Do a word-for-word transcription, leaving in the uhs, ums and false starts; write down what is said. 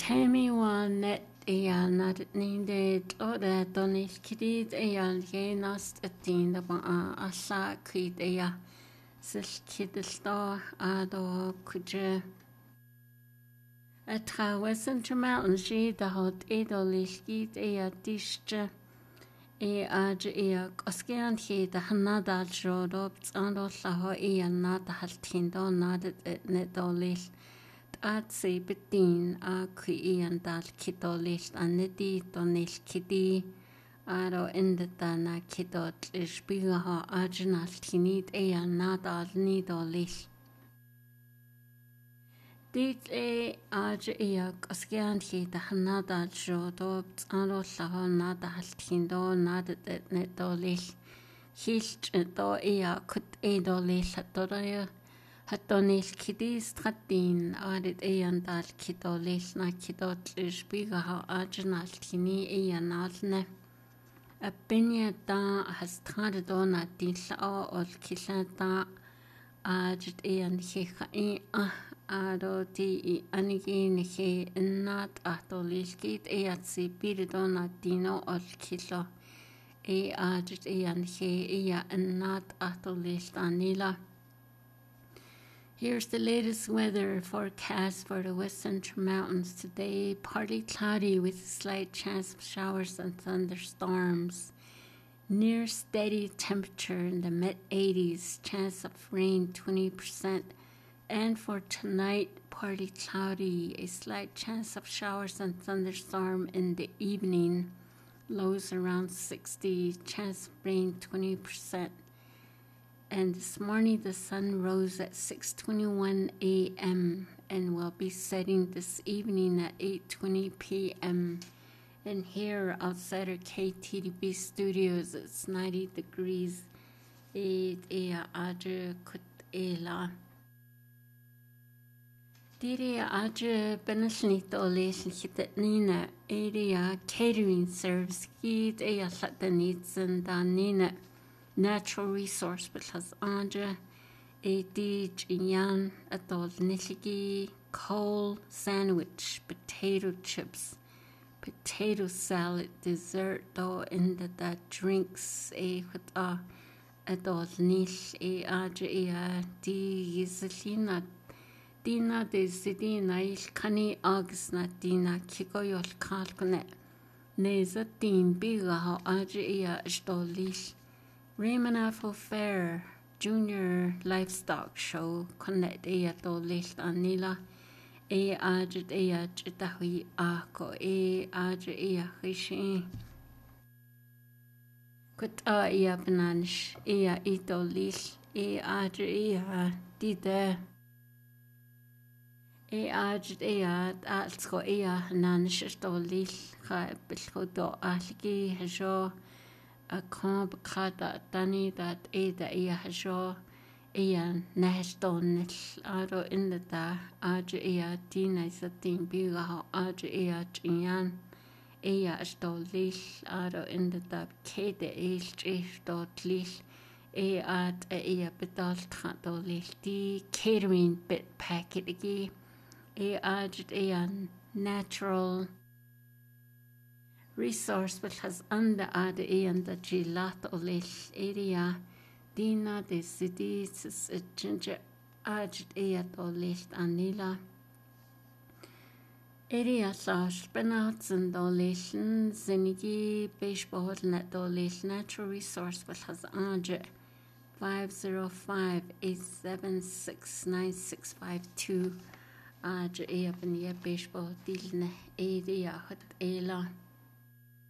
Tammy one net ea not needed or that donate kidid ea genast at the end of a sa creed ea sis kidistar ado kudje. A travels into mountains, she the hot edoliskid ea dische. E age ea oscan he the hanada showed up and also ho ea not haltindo nodded at netolish. At say betin a kui and dal kidolish and neti donish kiddy. Aro in the dana kidot is bigger ho arginal tinid ea nadal nidolish. Dit e age ea oscan he the hanada showed up and also ho nada haltindo nodded at netolish. Hilt do ea could edolish at doria. Hatonish kidis tratin added ean dal kidolish na kidot is bigger how arginal tini ean alne. A pinya da has traded on a disla or killata aged ean hecha e ado ti anigin he not atolish kid eatsi piridon a dino or kilo e aged ean he ea and not atolish anila. Here's the latest weather forecast for the Western Mountains today. Partly cloudy with a slight chance of showers and thunderstorms. Near steady temperature in the mid eighties. Chance of rain twenty percent. And for tonight, partly cloudy. A slight chance of showers and thunderstorm in the evening. Lows around sixty. Chance of rain twenty percent. And this morning the sun rose at six twenty-one a m and will be setting this evening at eight twenty p m And here outside our K T D B studios, it's ninety degrees. Eight ea adre kut ela. Diri adre benashnito lesh hitet nina. Area catering service kid ea satanits and danina. Natural resource because Andra a dig yan adol nishigi coal sandwich potato chips potato salad dessert do in the that drinks a hut adol nish a adra a di yislina dina de sidina ish kani august na dina kikoyol kalkone neza din biga how adra a stolish Raymond Apple Fair Junior Livestock Show connect ea to list anila e ajit ea chitahui ako e ajit ea hishi kut a ea bananish ea ito list e ajit ea dide e ajit ea atsko ea nanish to list ka bilkodo algi hajo a comb kata tani that e da ea hajo ea nahston aro in the da aja ea tina satin biga ho aja ea chinyan ea stolish aro in the da kede e stolish e at ea betal tratolish di catering bit packet agi e aja ea natural resource which has under ad and the gilat olish area dina de cities ginger agit eat olish anila area slash spinach and olish zinigi baseball net olish natural resource which has under five zero five eight seven six nine six five two agit eat baseball dilne area hot ela